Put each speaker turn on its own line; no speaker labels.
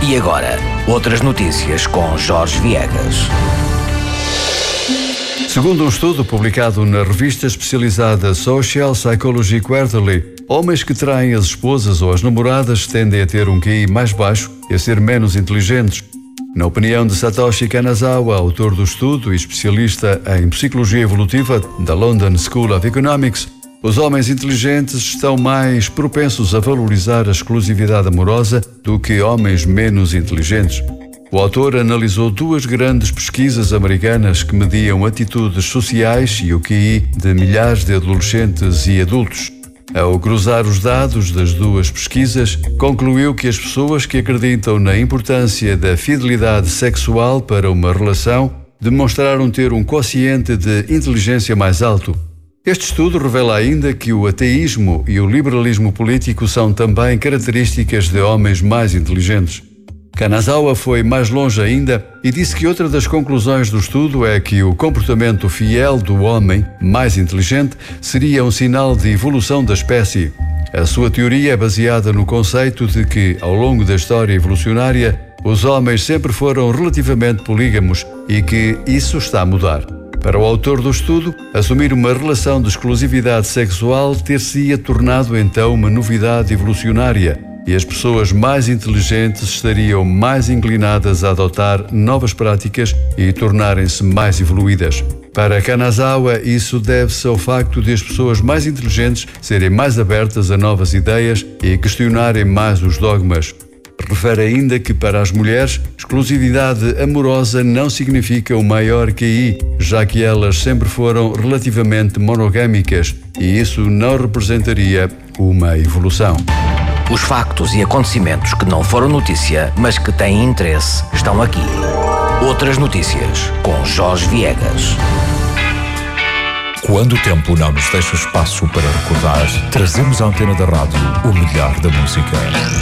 E agora, outras notícias com Jorge Viegas.
Segundo um estudo publicado na revista especializada Social Psychology Quarterly, homens que traem as esposas ou as namoradas tendem a ter um QI mais baixo e a ser menos inteligentes. Na opinião de Satoshi Kanazawa, autor do estudo e especialista em psicologia evolutiva da London School of Economics, os homens inteligentes estão mais propensos a valorizar a exclusividade amorosa do que homens menos inteligentes. O autor analisou duas grandes pesquisas americanas que mediam atitudes sociais e o QI de milhares de adolescentes e adultos. Ao cruzar os dados das duas pesquisas, concluiu que as pessoas que acreditam na importância da fidelidade sexual para uma relação demonstraram ter um quociente de inteligência mais alto. Este estudo revela ainda que o ateísmo e o liberalismo político são também características de homens mais inteligentes. Kanazawa foi mais longe ainda e disse que outra das conclusões do estudo é que o comportamento fiel do homem mais inteligente seria um sinal de evolução da espécie. A sua teoria é baseada no conceito de que, ao longo da história evolucionária, os homens sempre foram relativamente polígamos e que isso está a mudar. Para o autor do estudo, assumir uma relação de exclusividade sexual ter-se-ia tornado então uma novidade evolucionária e as pessoas mais inteligentes estariam mais inclinadas a adotar novas práticas e tornarem-se mais evoluídas. Para Kanazawa, isso deve-se ao facto de as pessoas mais inteligentes serem mais abertas a novas ideias e questionarem mais os dogmas. Refere ainda que para as mulheres, exclusividade amorosa não significa um maior QI, já que elas sempre foram relativamente monogâmicas e isso não representaria uma evolução.
Os factos e acontecimentos que não foram notícia, mas que têm interesse, estão aqui. Outras notícias com Jorge Viegas.
Quando o tempo não nos deixa espaço para recordar, trazemos à antena da rádio o melhor da música.